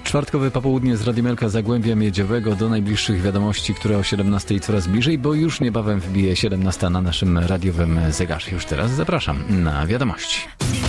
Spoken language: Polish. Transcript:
Czwartkowe popołudnie z Radiem Elka Zagłębia Miedziowego do najbliższych wiadomości, które o 17 coraz bliżej, bo już niebawem wbije 17 na naszym radiowym zegarze. Już teraz zapraszam na wiadomości.